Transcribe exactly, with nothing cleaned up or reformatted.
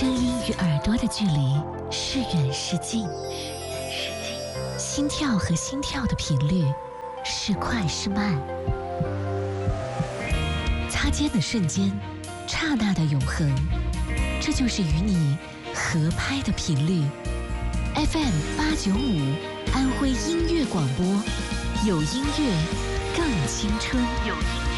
声音与耳朵的距离是远是近，心跳和心跳的频率是快是慢，擦肩的瞬间，刹那的永恒，这就是与你合拍的频率。F M 八九五，安徽音乐广播，有音乐更青春。有音乐